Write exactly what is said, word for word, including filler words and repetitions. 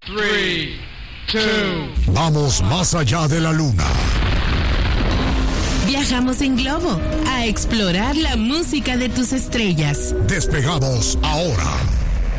three, two. Vamos más allá de la luna. Viajamos en globo a explorar la música de tus estrellas. Despegamos ahora.